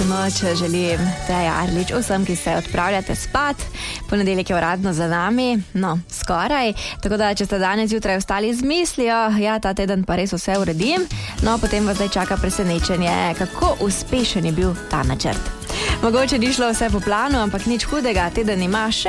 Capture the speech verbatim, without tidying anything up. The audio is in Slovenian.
noč želim Teja Arlič vsem, ki se odpravljate spat. Ponedeljek je uradno za nami, no, skoraj. Tako da, če ste danes jutraj ostali z mislijo, ja, ta teden pa res vse uredim, no, potem vas zdaj čaka presenečenje, kako uspešen je bil ta načrt. Mogoče ni šlo vse po planu, ampak nič hudega, teden ima še